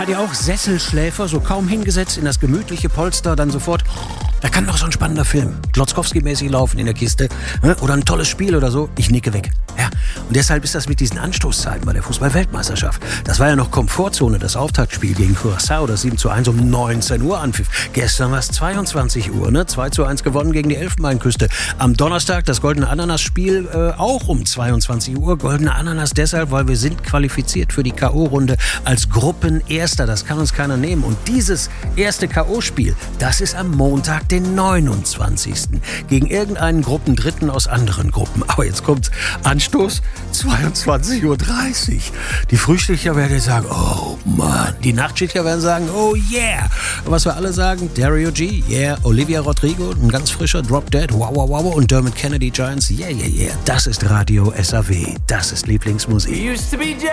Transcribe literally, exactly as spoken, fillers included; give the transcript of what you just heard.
Seid ihr auch Sesselschläfer, so kaum hingesetzt in das gemütliche Polster, dann sofort, da kann doch so ein spannender Film Glotzkowski-mäßig laufen in der Kiste, ne? Oder ein tolles Spiel oder so, ich nicke weg. Ja, und deshalb ist das mit diesen Anstoßzeiten bei der Fußball-Weltmeisterschaft. Das war ja noch Komfortzone, das Auftaktspiel gegen Curaçao, das sieben zu eins um neunzehn Uhr anpfiff. Gestern war es zweiundzwanzig Uhr, ne? zwei zu eins gewonnen gegen die Elfenbeinküste. Am Donnerstag das Goldene Ananas-Spiel äh, auch um zweiundzwanzig Uhr. Goldene Ananas deshalb, weil wir sind qualifiziert für die K O-Runde als Gruppenerster. Das kann uns keiner nehmen. Und dieses erste K O-Spiel, das ist am Montag, den neunundzwanzigsten gegen irgendeinen Gruppendritten aus anderen Gruppen. Aber jetzt kommt's. Anstoß zweiundzwanzig Uhr dreißig. Die Frühstücker werden jetzt sagen, oh Mann. Die Nachtschichter werden sagen, oh yeah. Und was wir alle sagen, Dario G, yeah. Olivia Rodrigo, ein ganz frischer Drop Dead, wow, wow, wow. Und Dermot Kennedy Giants, yeah, yeah, yeah. Das ist Radio S A W. Das ist Lieblingsmusik. Used to be